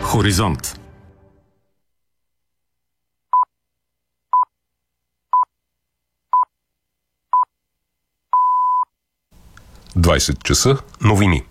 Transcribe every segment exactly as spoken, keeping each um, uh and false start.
Хоризонт. двайсет часа новини.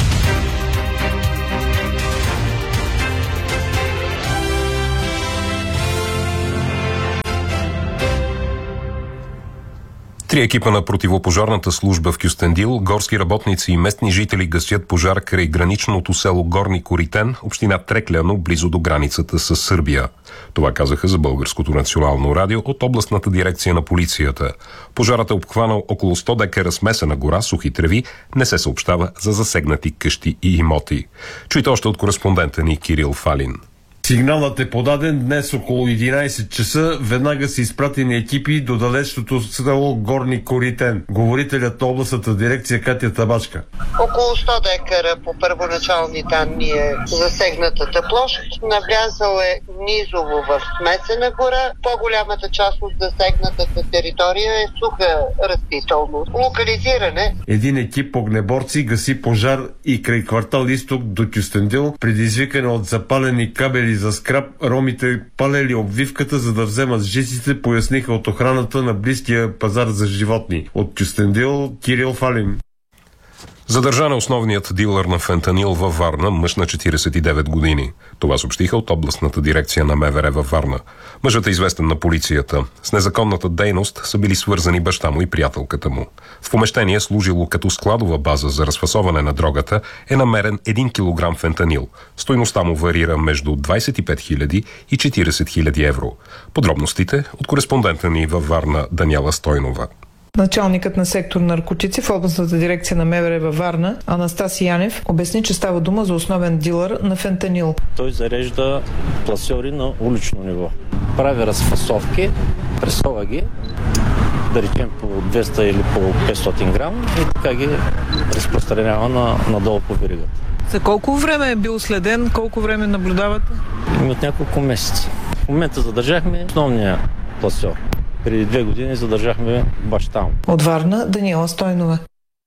Три екипа на противопожарната служба в Кюстендил, горски работници и местни жители гасят пожар край граничното село Горни Коритен, община Трекляно, близо до границата с Сърбия. Това казаха за Българското национално радио от областната дирекция на полицията. Пожарът е обхванал около сто декара смесена гора, сухи треви, не се съобщава за засегнати къщи и имоти. Чуйте още от кореспондента ни Кирил Фалин. Сигналът е подаден днес около единайсет часа. Веднага са изпратени екипи до далечното село Горни Коритен. Говорителят на областната дирекция Катя Табачка. Около сто декара по първоначални данни е засегнатата площ. Навлязал е низово в смесена гора. По-голямата част от засегнатата територия е суха растителност. Локализиране. Един екип огнеборци гаси пожар и край квартал Изток до Кюстендил, предизвикане от запалени кабели за скрап. Ромите палели обвивката, за да вземат жиците, поясниха от охраната на близкия пазар за животни. От Кюстендил, Кирил Фалин. Задържан е основният дилър на фентанил във Варна, мъж на четирийсет и девет години. Това съобщиха от областната дирекция на МВР във Варна. Мъжът е известен на полицията. С незаконната дейност са били свързани баща му и приятелката му. В помещение, служило като складова база за разфасоване на дрогата, е намерен един килограм фентанил. стойността му варира между двайсет и пет хиляди и четирийсет хиляди евро. Подробностите от кореспондента ни във Варна Даниела Стойнова. Началникът на сектор наркотици в областната дирекция на МВР във Варна, Анастаси Янев, обясни, че става дума за основен дилър на фентанил. Той зарежда пласьори на улично ниво. Прави разфасовки, пресова ги, да речем по двеста или по петстотин грам и така ги разпространява на, надолу по веригата. За колко време е бил следен? Колко време наблюдавате? Ами от няколко месеца. В момента задържахме основния пласьор. Преди две години задържахме баща му. От Варна Даниела Стойнова.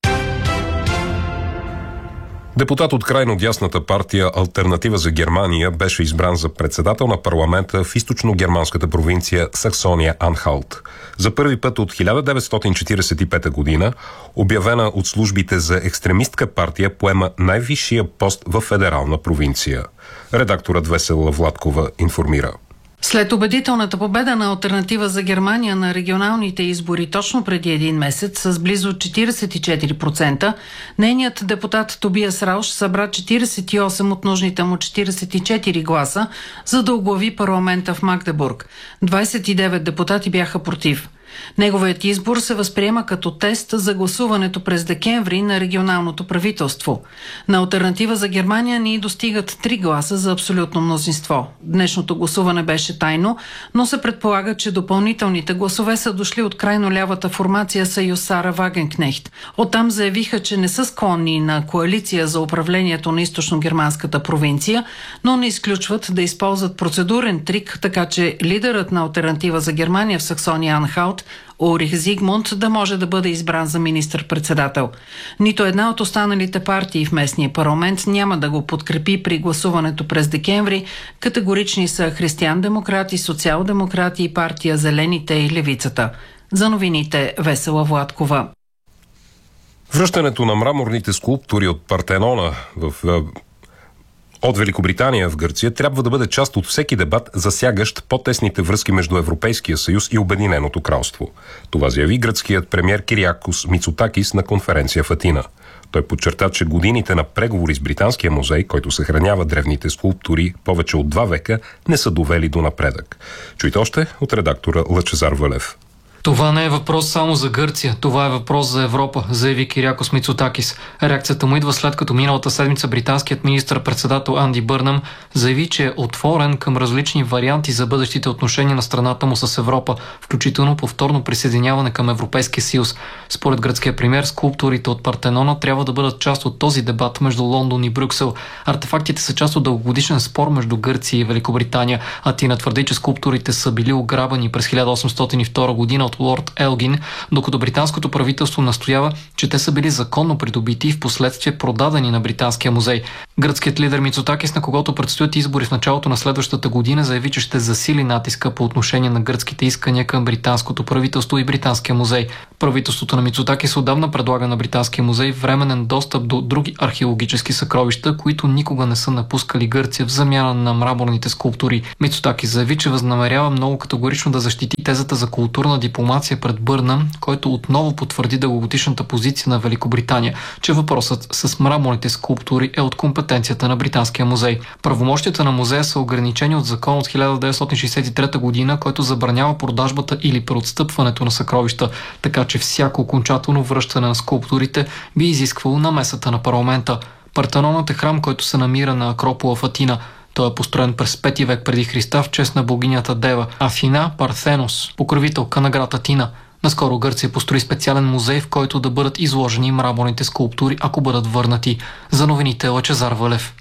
Депутат от крайно дясната партия Алтернатива за Германия беше избран за председател на парламента в източно-германската провинция Саксония-Анхалт. За първи път от хиляда деветстотин четирийсет и пета година, обявена от службите за екстремистка партия, поема най-висшия пост в федерална провинция. Редакторът Весела Владкова информира. След убедителната победа на Алтернатива за Германия на регионалните избори точно преди един месец с близо четирийсет и четири процента, нейният депутат Тобиас Рауш събра четирийсет и осем от нужните му четирийсет и четири гласа, за да оглави парламента в Магдебург. двайсет и девет депутати бяха против. Неговият избор се възприема като тест за гласуването през декември на регионалното правителство. На Алтернатива за Германия ни достигат три гласа за абсолютно мнозинство. Днешното гласуване беше тайно, но се предполага, че допълнителните гласове са дошли от крайно лявата формация Съюз Сара Вагенкнехт. Оттам заявиха, че не са склонни на коалиция за управлението на източно-германската провинция, но не изключват да използват процедурен трик, така че лидерът на Алтернатива за Германия в Саксония-Анхалт Улрих Зигмунд да може да бъде избран за министър-председател. Нито една от останалите партии в местния парламент няма да го подкрепи при гласуването през декември. Категорични са християн-демократи, социал-демократи и партия Зелените и Левицата. За новините Весела Владкова. Връщането на мраморните скулптури от Партенона в от Великобритания в Гърция трябва да бъде част от всеки дебат, засягащ по-тесните връзки между Европейския съюз и Обединеното кралство. Това заяви гръцкият премиер Кириакос Мицотакис на конференция в Атина. Той подчерта, че годините на преговори с Британския музей, който съхранява древните скулптури повече от два века, не са довели до напредък. Чуйте още от редактора Лъчезар Вълев. Това не е въпрос само за Гърция, това е въпрос за Европа, заяви Кириакос Мицотакис. Реакцията му идва след като миналата седмица британският министър-председател Анди Бърнъм заяви, че е отворен към различни варианти за бъдещите отношения на страната му с Европа, включително повторно присъединяване към Европейския съюз. Според гръцкия премиер, скулптурите от Партенона трябва да бъдат част от този дебат между Лондон и Брюксел. Артефактите са част от дългогодишен спор между Гърция и Великобритания. Атина твърди, че скулптурите са били ограбени през хиляда осемстотин и втора година от лорд Елгин, докато британското правителство настоява, че те са били законно придобити и в последствие продадени на Британския музей. Гръцкият лидер Мицотакис, на когото предстоят избори в началото на следващата година, заяви, че ще засили натиска по отношение на гръцките искания към британското правителство и Британския музей. Правителството на Мицотакис отдавна предлага на Британския музей временен достъп до други археологически съкровища, които никога не са напускали Гърция в замяна на мраморните скулптури. Мицотакис заяви, че възнамерява много категорично да защити тезата за културна дипломация пред Бърнам, който отново потвърди дългогодишната позиция на Великобритания, че въпросът с мраморните скулптури е от компетенцията на Британския музей. Правомощията на музея са ограничени от закон от хиляда деветстотин шейсет и трета година, който забранява продажбата или преотстъпването на съкровища, така че всяко окончателно връщане на скулптурите би изисквало намесата на парламента. Партенонът е храм, който се намира на Акропола в Атина. Той е построен през пети век преди Христа в чест на богинята Дева, Афина Парθένос, покровителка на град Атина. Наскоро Гърция построи специален музей, в който да бъдат изложени мраморните скулптури, ако бъдат върнати. За новините е Лъчезар Вълев.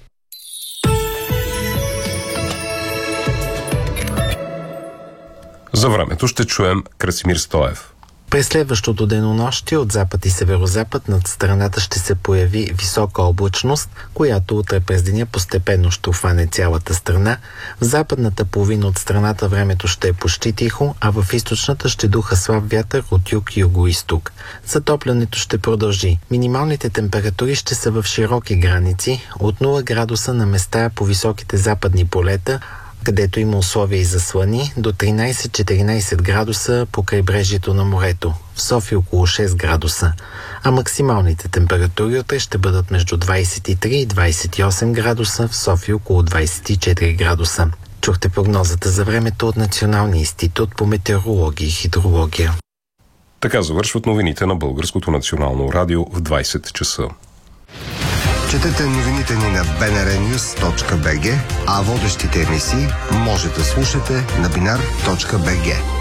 За времето ще чуем Красимир Стоев. През следващото денонощие от запад и северозапад над страната ще се появи висока облачност, която утре през деня постепенно ще обхване цялата страна. В западната половина от страната времето ще е почти тихо, а в източната ще духа слаб вятър от юг и юго-исток. Затоплянето ще продължи. Минималните температури ще са в широки граници, от нула градуса на места по високите западни полета, където има условия и за слани, до тринайсет-четиринайсет градуса по крайбрежието на морето, в София около шест градуса, а максималните температури утре ще бъдат между двайсет и три и двайсет и осем градуса, в София около двайсет и четири градуса. Чухте прогнозата за времето от Националния институт по метеорология и хидрология. Така завършват новините на Българското национално радио в двайсет часа. Четете новините ни на би ен ар нюс точка би джи, а водещите емисии може да слушате на бинар точка би джи.